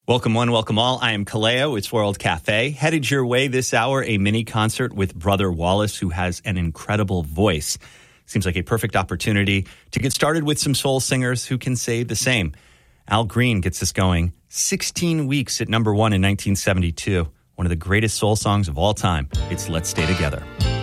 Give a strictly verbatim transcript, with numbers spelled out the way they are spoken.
Welcome one, welcome all. I am Kaleo. It's World Cafe. Headed your way this hour, a mini concert with Brother Wallace, who has an incredible voice. Seems like a perfect opportunity to get started with some soul singers who can say the same. Al Green gets us going. sixteen weeks at number one in nineteen seventy-two. One of the greatest soul songs of all time. It's Let's Stay Together.